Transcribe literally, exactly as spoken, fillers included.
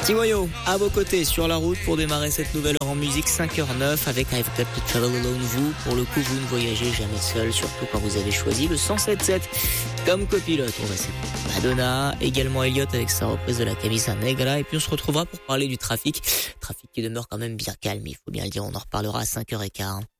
Timoyo, à vos côtés sur la route pour démarrer cette nouvelle heure en musique, cinq heures zéro neuf avec I've Got to Travel Alone. Vous, pour le coup, vous ne voyagez jamais seul, surtout quand vous avez choisi le cent sept sept comme copilote. On va s'écouter Madonna, également Elliott avec sa reprise de la Camisa Negra, et puis on se retrouvera pour parler du trafic. Trafic qui demeure quand même bien calme, il faut bien le dire, on en reparlera à cinq heures quinze.